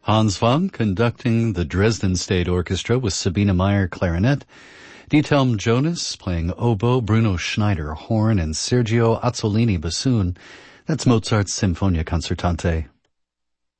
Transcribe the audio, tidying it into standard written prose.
Hans Wang conducting the Dresden State Orchestra with Sabine Meyer clarinet, Diethelm Jonas playing oboe, Bruno Schneider horn, and Sergio Azzolini bassoon. That's Mozart's Sinfonia Concertante.